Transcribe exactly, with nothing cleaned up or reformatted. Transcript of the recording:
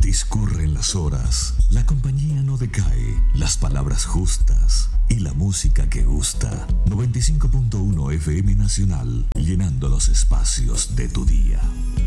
Discurren las horas, la compañía no decae, las palabras justas y la música que gusta. noventa y cinco punto uno F M Nacional, llenando los espacios de tu día.